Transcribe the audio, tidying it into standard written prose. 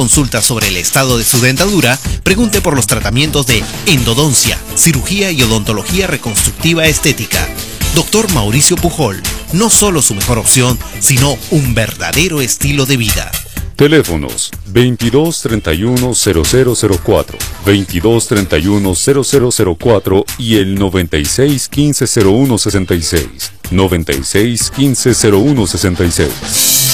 consulta sobre el estado de su dentadura, pregunte por los tratamientos de endodoncia, cirugía y odontología reconstructiva estética. Doctor Mauricio Pujol, no solo su mejor opción, sino un verdadero estilo de vida. Teléfonos 2231-0004, 2231-0004 y el 9615-0166, 9615-0166.